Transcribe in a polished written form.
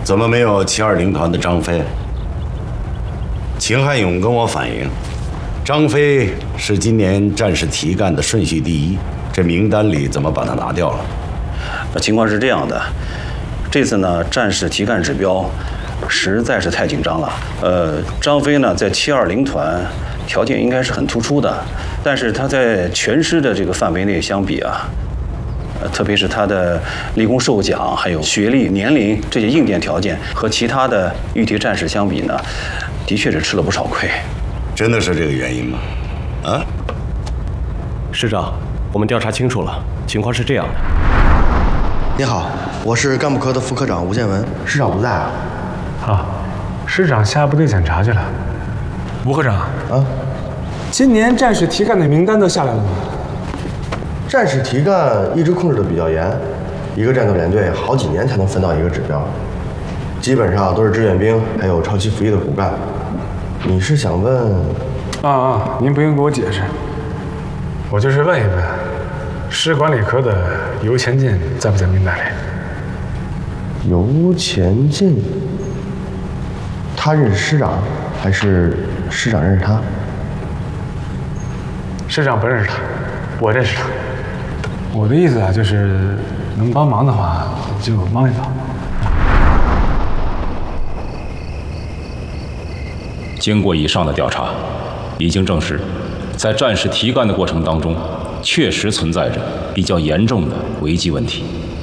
怎么没有720团的张飞？秦汉勇跟我反映，张飞是今年战士提干的顺序第一，这名单里怎么把他拿掉了？ 情况是这样的，这次呢战士提干指标实在是太紧张了。张飞呢在720团条件应该是很突出的，但是他在全师的这个范围内相比啊，特别是他的立功受奖，还有学历、年龄这些硬件条件，和其他的御敌战士相比呢，的确是吃了不少亏。 真的是这个原因吗？啊？ 师长，我们调查清楚了，情况是这样的。 你好，我是干部科的副科长吴建文，师长不在啊。 啊，师长下部队检查去了。吴科长啊， 今年战士提干的名单都下来了吗？ 战士提干一直控制的比较严，一个战斗连队好几年才能分到一个指标，基本上都是志愿兵还有超期服役的骨干。你是想问？ 您不用给我解释，我就是问一问，师管理科的尤前进在不在名单里？ 尤前进，他认识师长，还是师长认识他？ 师长不认识他，我认识他。我的意思啊，就是能帮忙的话就帮一帮。 经过以上的调查，已经证实，在战士提干的过程当中，确实存在着比较严重的违纪问题。